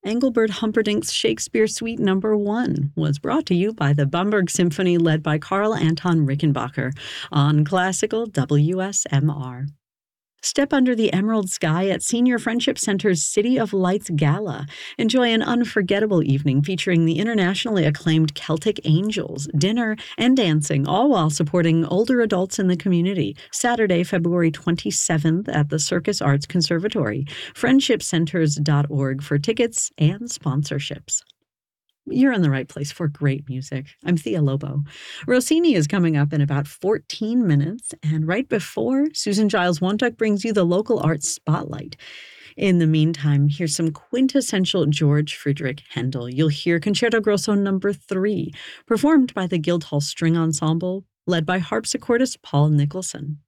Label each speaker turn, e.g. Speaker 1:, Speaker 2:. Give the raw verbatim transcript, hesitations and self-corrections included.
Speaker 1: Engelbert Humperdinck's Shakespeare Suite Number One was brought to you by the Bamberg Symphony led by Carl Anton Rickenbacker on Classical W S M R. Step under the emerald sky at Senior Friendship Center's City of Lights Gala. Enjoy an unforgettable evening featuring the internationally acclaimed Celtic Angels, dinner, and dancing, all while supporting older adults in the community. Saturday, February twenty-seventh at the Circus Arts Conservatory. friendship centers dot org for tickets and sponsorships. You're in the right place for great music. I'm Thea Lobo. Rossini is coming up in about fourteen minutes, and right before, Susan Giles Wontuck brings you the local arts spotlight. In the meantime, here's some quintessential George Friedrich Handel. You'll hear Concerto Grosso Number Three, performed by the Guildhall String Ensemble, led by harpsichordist Paul Nicholson.